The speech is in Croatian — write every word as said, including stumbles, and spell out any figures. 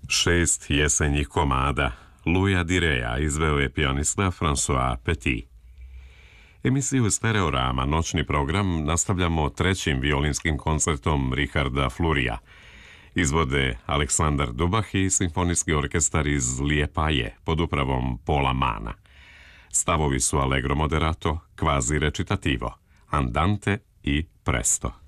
Šest jesenjih komada Louisa Direja izveo je pijanista François Petit. Emisiju Stereorama, noćni program, nastavljamo trećim violinskim koncertom Richarda Flurija. Izvode Aleksandar Dubah i simfonijski orkestar iz Lijepaje pod upravom Paula Mana. Stavovi su allegro moderato, quasi recitativo, andante i presto.